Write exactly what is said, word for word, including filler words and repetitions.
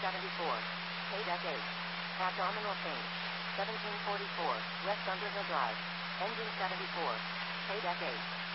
seventy-four. K-Deck eight. Abdominal pain. seventeen forty-four. West Underhill Drive. Engine seventy-four. K-Deck eight.